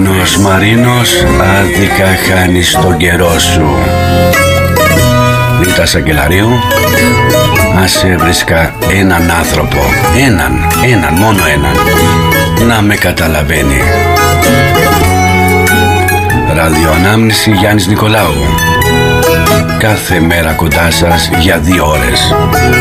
Μάνος Μαρίνος, άδικα χάνεις τον καιρό σου. Ρίτα Σακελαρίου, ας έβρισκα έναν άνθρωπο, έναν, μόνο έναν, να με καταλαβαίνει. Ραδιοανάμνηση Γιάννης Νικολάου. Κάθε μέρα κοντά σας για 2 ώρες.